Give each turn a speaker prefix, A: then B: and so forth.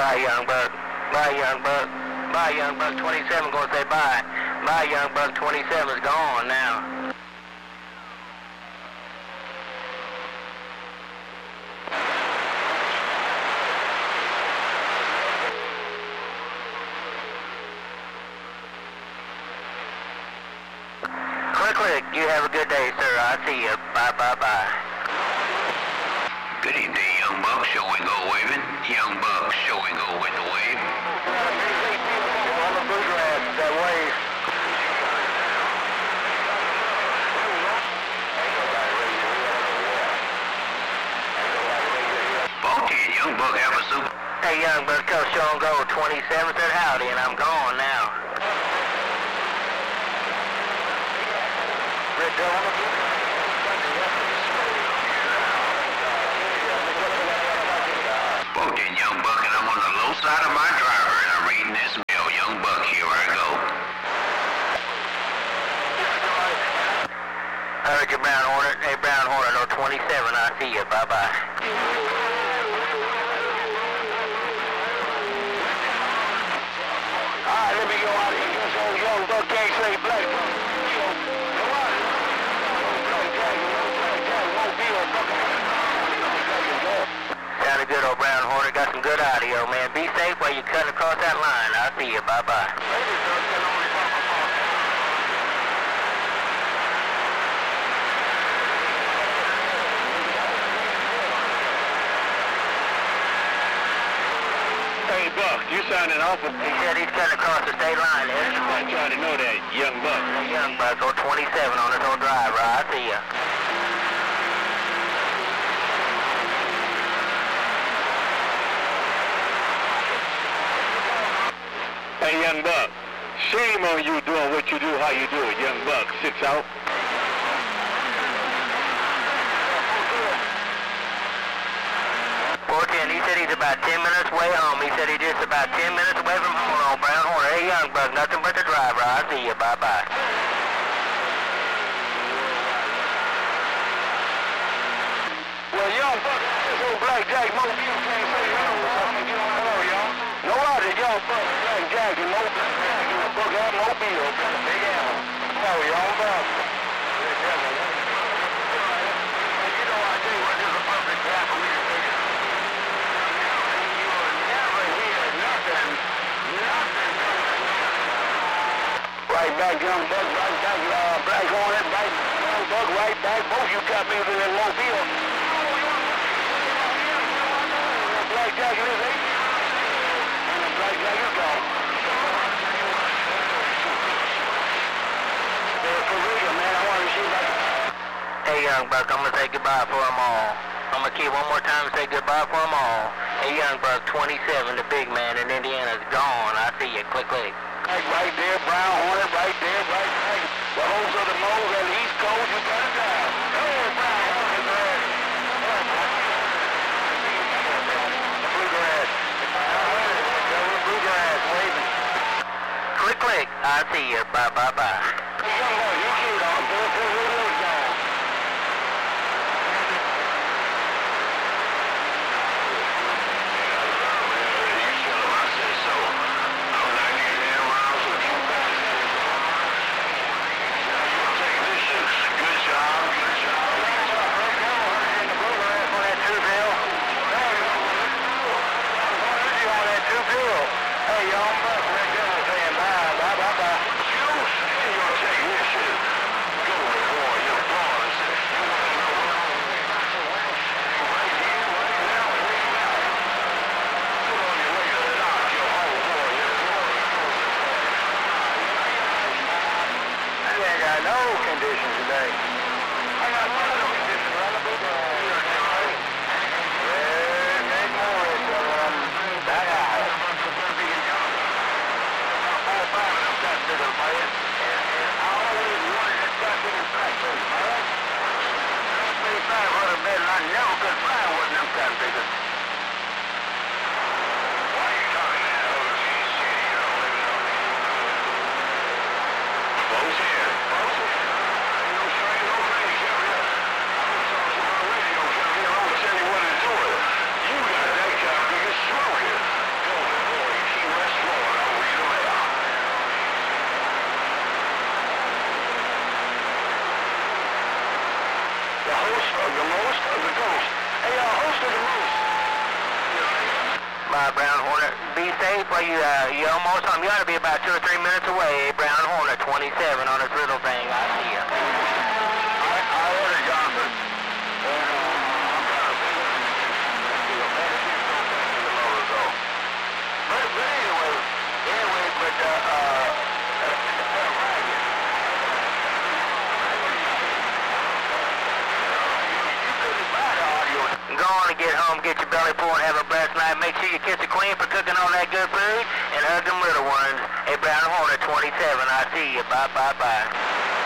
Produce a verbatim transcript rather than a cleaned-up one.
A: Bye, young buck. Bye, young buck. Bye, young buck. twenty-seven gonna say bye. Bye, young buck. twenty-seven is gone now. Click, click. You have a good day, sir. I see you. Bye, bye, bye.
B: Good evening, young buck. Shall we go waving? Young buck, shall we go with the wave?
A: All the bluegrass that wave.
B: fourteen, young buck, have a soup.
A: Hey, young buck, tell Sean Go. twenty-seven said howdy, and I'm gone now. Red Devil.
B: fourteen, young buck, and I'm on the low side of my driver, and I'm reading this mail. Young buck, here I go.
A: I heard you, Brown Hornet. Hey, Brown Hornet, no twenty-seven. I see you. Bye-bye. All right, let me go out here. This old young buck can't say black. Sounded good, old Brown Hornet. Got some good audio, man. Be safe while you're cutting across that line. I'll see you. Bye-bye.
C: Hey, Buck, you sounding awful.
A: He said he's cutting across the state line, Ed.
C: I try to know that, young Buck.
A: Hey, young buck, go twenty-seven on this old driver. I see ya.
C: Hey, young Buck, shame on you doing what you do, how you do it, young Buck. Six out.
A: fourteen, he said he's about ten minutes away home. He said he's just about ten minutes away from home on Brown Hornet. Hey, young buck, nothing but the driver. I see you. Bye-bye. Well, young buck, this old Black Jack Mobile can't say hello or something. Get on hello, y'all. No other young buck, Black Jack and Mobile. Young buck have Mobile. Big animal. Oh, young buck. You know, I tell you what, this is a perfect time for me to say it. Right back, young buck, right back, uh, Black Hornet, right, young buck, right back. Both you got me in that Mobile. Black Jack is eight. And the Black Jack is gone. For real, man, I want to see that. Hey, young buck, I'm going to say goodbye for them all. I'm going to keep one more time and say goodbye for them all. Hey, young buck, twenty-seven, the big man in Indiana's gone. I see you. Click, click. Right, right there, Brown Hornet, right there, right, right. The holes of the moles on the East Coast, you got it down. Hey, Brown Hornet, man. Bluegrass. Bluegrass, waving. Click, click. I see you. Bye, bye, bye. Hey, young boy, you kid on. Pull, pull, pull, pull, down. Hey, young buck, Red Devil saying bye, bye, bye, bye. You're taking this shit. Go, boy, you're born. Right here, right now, right now. Put on your way to the dock, your home, boy. You ain't got no conditions today. I got no conditions, brother. Hey, make more, brother. Back out. safe. Well, you, uh, you almost home. You ought to be about two or three minutes away. Brown Hornet twenty-seven on this little thing. I see you.
C: I, I ordered Johnson. But, but anyway, anyway, but, uh, uh,
A: Go on and get home, get your belly full, and have a blessed night. Make sure you kiss the queen for cooking all that good food, and hug them little ones. Hey, Brown Hornet twenty-seven, I see you. Bye, bye, bye.